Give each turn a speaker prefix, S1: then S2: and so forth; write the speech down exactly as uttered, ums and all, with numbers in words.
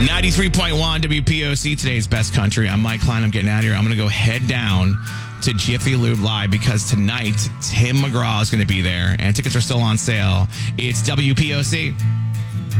S1: ninety-three point one W P O C, today's best country. I'm Mike Klein. I'm getting out of here. I'm going to go head down to Jiffy Lube Live because tonight Tim McGraw is going to be there and tickets are still on sale. It's W P O C.